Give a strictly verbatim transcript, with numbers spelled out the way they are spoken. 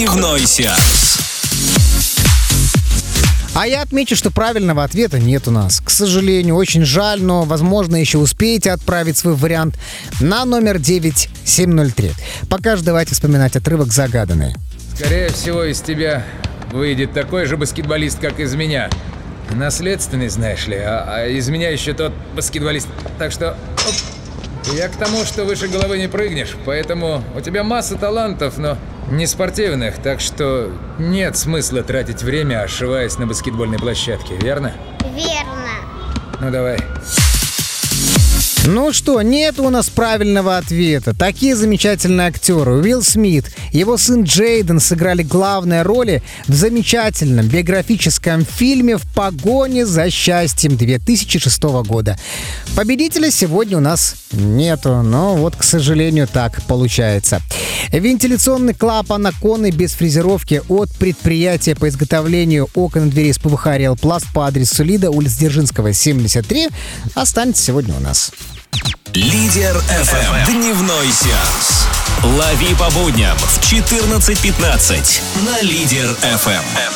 Дневной сеанс. А я отмечу, что правильного ответа нет у нас. К сожалению, очень жаль, но, возможно, еще успеете отправить свой вариант на номер девять семь ноль три. Пока же давайте вспоминать отрывок загаданный. Скорее всего, из тебя выйдет такой же баскетболист, как из меня. Наследственный, знаешь ли, а, а из меня еще тот баскетболист. Так что оп, я к тому, что выше головы не прыгнешь, поэтому у тебя масса талантов, но не спортивных, так что нет смысла тратить время, ошиваясь на баскетбольной площадке, верно? Верно. Ну давай. Ну что, нет у нас правильного ответа. Такие замечательные актеры. Уилл Смит, его сын Джейден сыграли главные роли в замечательном биографическом фильме «В погоне за счастьем» две тысячи шестого года. Победителя сегодня у нас нету, но вот, к сожалению, так получается. Вентиляционный клапан оконный без фрезеровки от предприятия по изготовлению окон и дверей из ПВХ «Реал Пласт» по адресу Лида, улица Дзержинского, семьдесят три, останется сегодня у нас. Лидер эф эм. Дневной сеанс. Лови по будням в четырнадцать пятнадцать на Лидер эф эм.